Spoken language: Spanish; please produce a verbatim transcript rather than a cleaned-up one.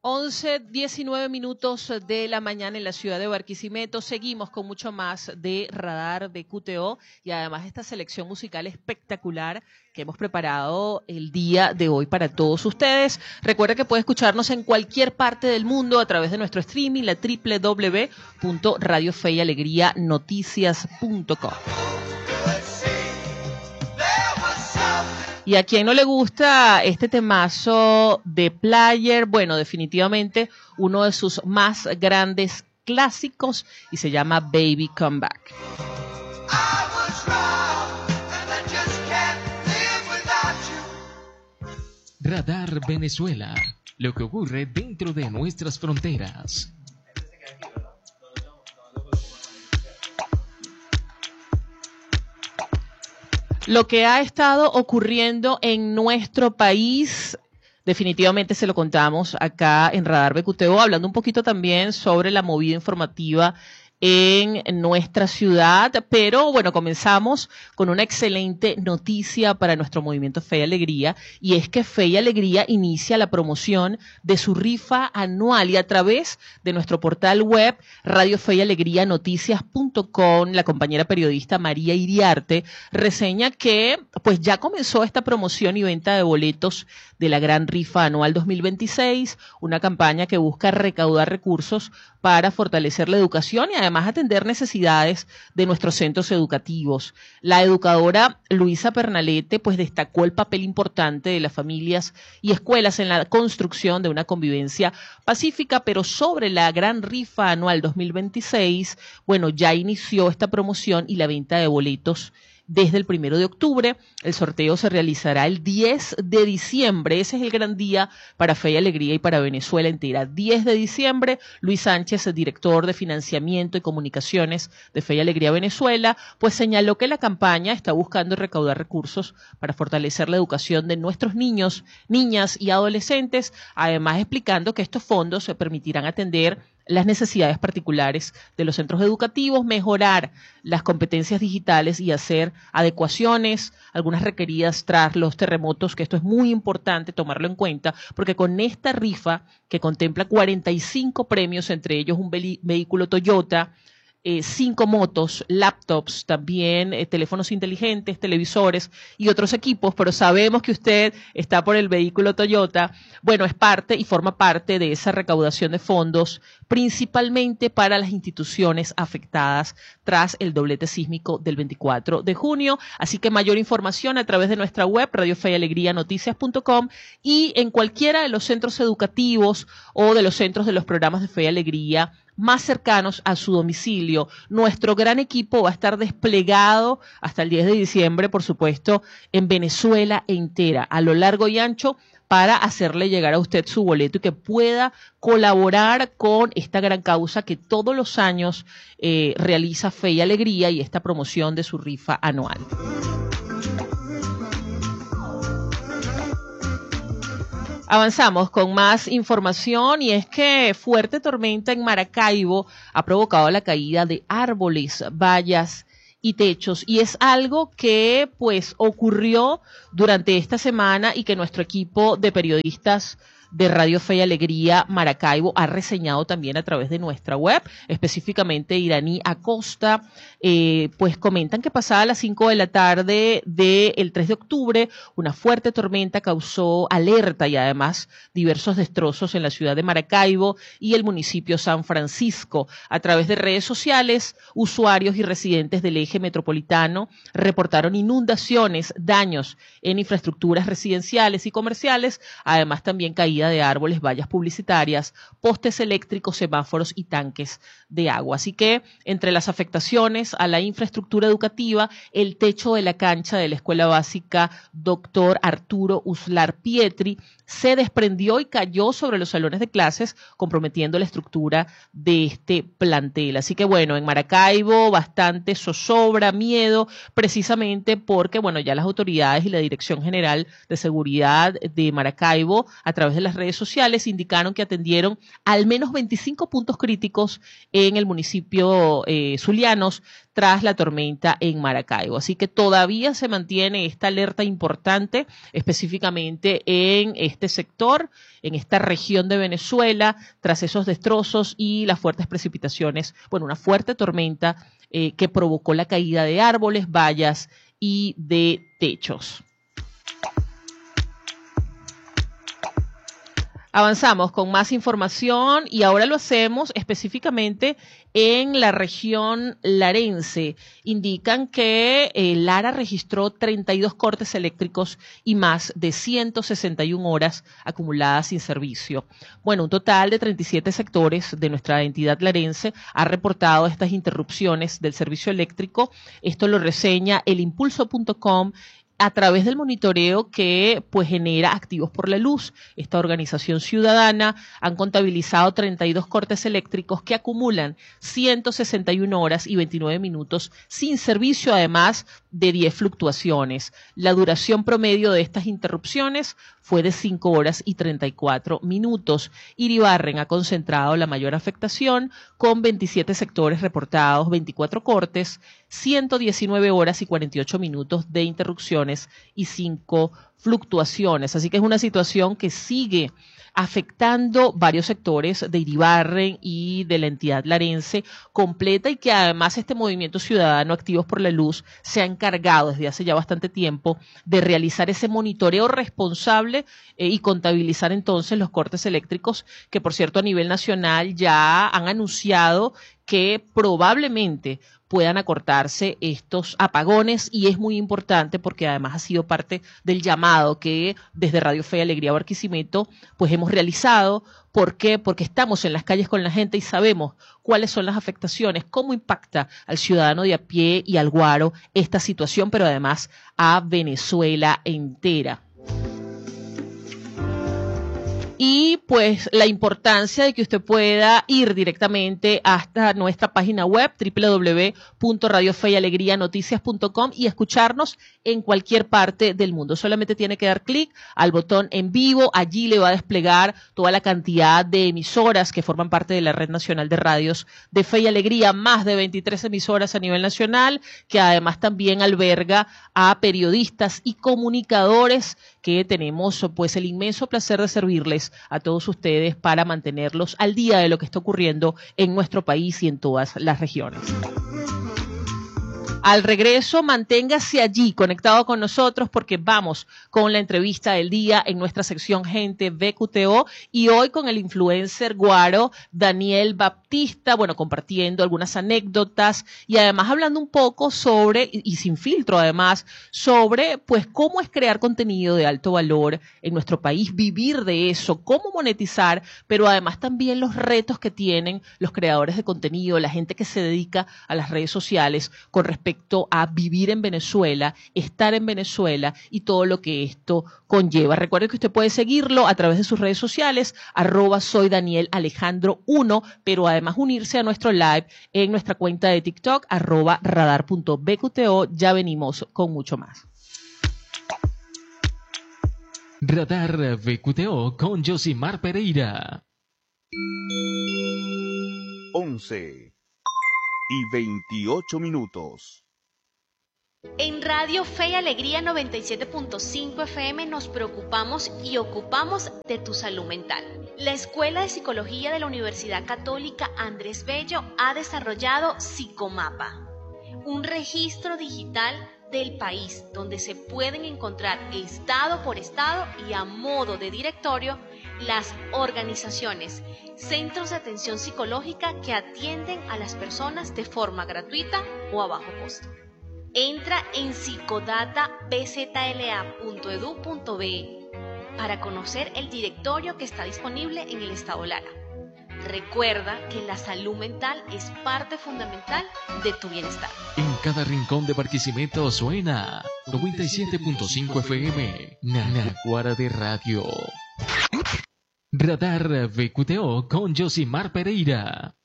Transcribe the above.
once, diecinueve minutos de la mañana en la ciudad de Barquisimeto. Seguimos con mucho más de Radar de Q T O y además esta selección musical espectacular que hemos preparado el día de hoy para todos ustedes. Recuerda que puede escucharnos en cualquier parte del mundo a través de nuestro streaming, la doble u doble u doble u punto radio fe y alegría noticias punto com. Y a quien no le gusta este temazo de Player, bueno, definitivamente uno de sus más grandes clásicos y se llama Baby Come Back. Radar Venezuela, lo que ocurre dentro de nuestras fronteras. Lo que ha estado ocurriendo en nuestro país, definitivamente se lo contamos acá en Radar B Q T O, hablando un poquito también sobre la movida informativa en nuestra ciudad, pero bueno, comenzamos con una excelente noticia para nuestro movimiento Fe y Alegría, y es que Fe y Alegría inicia la promoción de su rifa anual y a través de nuestro portal web radio fe y alegría noticias punto com, la compañera periodista María Iriarte reseña que pues ya comenzó esta promoción y venta de boletos de la gran rifa anual dos mil veintiséis, una campaña que busca recaudar recursos para fortalecer la educación y además atender necesidades de nuestros centros educativos. La educadora Luisa Pernalete pues destacó el papel importante de las familias y escuelas en la construcción de una convivencia pacífica, pero sobre la gran rifa anual dos mil veintiséis, bueno, ya inició esta promoción y la venta de boletos desde el primero de octubre. El sorteo se realizará el diez de diciembre. Ese es el gran día para Fe y Alegría y para Venezuela entera. diez de diciembre, Luis Sánchez, el director de Financiamiento y Comunicaciones de Fe y Alegría Venezuela, pues señaló que la campaña está buscando recaudar recursos para fortalecer la educación de nuestros niños, niñas y adolescentes, además explicando que estos fondos se permitirán atender las necesidades particulares de los centros educativos, mejorar las competencias digitales y hacer adecuaciones, algunas requeridas tras los terremotos, que esto es muy importante tomarlo en cuenta, porque con esta rifa que contempla cuarenta y cinco premios, entre ellos un vehículo Toyota, Eh, cinco motos, laptops, también eh, teléfonos inteligentes, televisores y otros equipos, pero sabemos que usted está por el vehículo Toyota. Bueno, es parte y forma parte de esa recaudación de fondos, principalmente para las instituciones afectadas tras el doblete sísmico del veinticuatro de junio. Así que mayor información a través de nuestra web, radio fe y alegría noticias punto com, y en cualquiera de los centros educativos o de los centros de los programas de Fe y Alegría más cercanos a su domicilio. Nuestro gran equipo va a estar desplegado hasta el diez de diciembre, por supuesto, en Venezuela entera, a lo largo y ancho, para hacerle llegar a usted su boleto y que pueda colaborar con esta gran causa que todos los años eh, realiza Fe y Alegría y esta promoción de su rifa anual. Avanzamos con más información y es que fuerte tormenta en Maracaibo ha provocado la caída de árboles, vallas y techos, y es algo que pues ocurrió durante esta semana y que nuestro equipo de periodistas de Radio Fe y Alegría Maracaibo ha reseñado también a través de nuestra web, específicamente Iraní Acosta, eh, pues comentan que pasada las cinco de la tarde del tres de octubre, una fuerte tormenta causó alerta y además diversos destrozos en la ciudad de Maracaibo y el municipio San Francisco. A través de redes sociales, usuarios y residentes del eje metropolitano reportaron inundaciones, daños en infraestructuras residenciales y comerciales, además también caídas de árboles, vallas publicitarias, postes eléctricos, semáforos y tanques de agua. Así que entre las afectaciones a la infraestructura educativa, el techo de la cancha de la Escuela Básica Doctor Arturo Uslar Pietri se desprendió y cayó sobre los salones de clases, comprometiendo la estructura de este plantel. Así que bueno, en Maracaibo bastante zozobra, miedo, precisamente porque bueno, ya las autoridades y la Dirección General de Seguridad de Maracaibo, a través de las redes sociales, indicaron que atendieron al menos veinticinco puntos críticos en el municipio eh, Zulianos tras la tormenta en Maracaibo. Así que todavía se mantiene esta alerta importante, específicamente en este este sector, en esta región de Venezuela, tras esos destrozos y las fuertes precipitaciones, bueno, una fuerte tormenta eh, que provocó la caída de árboles, vallas y de techos. Avanzamos con más información y ahora lo hacemos específicamente en la región larense. Indican que eh, Lara registró treinta y dos cortes eléctricos y más de ciento sesenta y una horas acumuladas sin servicio. Bueno, un total de treinta y siete sectores de nuestra entidad larense ha reportado estas interrupciones del servicio eléctrico. Esto lo reseña el impulso punto com a través del monitoreo que pues genera Activos por la Luz. Esta organización ciudadana han contabilizado treinta y dos cortes eléctricos que acumulan ciento sesenta y una horas y veintinueve minutos sin servicio, además de diez fluctuaciones. La duración promedio de estas interrupciones fue de cinco horas y treinta y cuatro minutos. Iribarren ha concentrado la mayor afectación con veintisiete sectores reportados, veinticuatro cortes, ciento diecinueve horas y cuarenta y ocho minutos de interrupciones y cinco fluctuaciones. Así que es una situación que sigue afectando varios sectores de Iribarren y de la entidad larense completa, y que además este movimiento ciudadano Activos por la Luz se ha encargado desde hace ya bastante tiempo de realizar ese monitoreo responsable eh, y contabilizar entonces los cortes eléctricos, que por cierto a nivel nacional ya han anunciado que probablemente puedan acortarse estos apagones, y es muy importante porque además ha sido parte del llamado que desde Radio Fe y Alegría Barquisimeto pues hemos realizado. ¿Por qué? Porque estamos en las calles con la gente y sabemos cuáles son las afectaciones, cómo impacta al ciudadano de a pie y al guaro esta situación, pero además a Venezuela entera. Y pues la importancia de que usted pueda ir directamente hasta nuestra página web doble u doble u doble u punto radio fe y alegría noticias punto com y escucharnos en cualquier parte del mundo. Solamente tiene que dar clic al botón en vivo, allí le va a desplegar toda la cantidad de emisoras que forman parte de la Red Nacional de Radios de Fe y Alegría, más de veintitrés emisoras a nivel nacional, que además también alberga a periodistas y comunicadores que tenemos pues el inmenso placer de servirles a todos ustedes para mantenerlos al día de lo que está ocurriendo en nuestro país y en todas las regiones. Al regreso, manténgase allí conectado con nosotros porque vamos con la entrevista del día en nuestra sección Gente B Q T O, y hoy con el influencer guaro Daniel Baptista, bueno, compartiendo algunas anécdotas y además hablando un poco sobre, y sin filtro además, sobre pues cómo es crear contenido de alto valor en nuestro país, vivir de eso, cómo monetizar, pero además también los retos que tienen los creadores de contenido, la gente que se dedica a las redes sociales con respecto a vivir en Venezuela, estar en Venezuela y todo lo que esto conlleva. Recuerde que usted puede seguirlo a través de sus redes sociales, arroba soy Daniel Alejandro uno, pero además unirse a nuestro live en nuestra cuenta de TikTok, arroba radar punto b q t o. Ya venimos con mucho más. Radar B Q T O con Josimar Pereira. once y veintiocho minutos. En Radio Fe y Alegría noventa y siete punto cinco F M nos preocupamos y ocupamos de tu salud mental. La Escuela de Psicología de la Universidad Católica Andrés Bello ha desarrollado Psicomapa, un registro digital del país donde se pueden encontrar estado por estado y a modo de directorio las organizaciones, centros de atención psicológica que atienden a las personas de forma gratuita o a bajo costo. Entra en psicodata b z l a punto e d u punto b e para conocer el directorio que está disponible en el estado Lara. Recuerda que la salud mental es parte fundamental de tu bienestar. En cada rincón de Barquisimeto suena noventa y siete punto cinco F M, Nanaguara de Radio. Radar B Q T O con Josimar Pereira.